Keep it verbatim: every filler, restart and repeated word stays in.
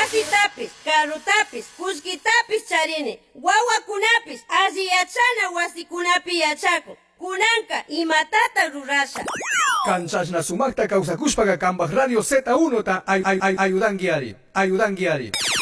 Wasitapis, carrutapis, kuskitapis charini. Wawakunapis asiyachana wasikunapi yachakun. Kunanka imatata rurasha. Kanchashna sumakta kawsakushpaqa kanpaq Radio Z uno ta ay ay ay ayudankiari. Ayudankiari.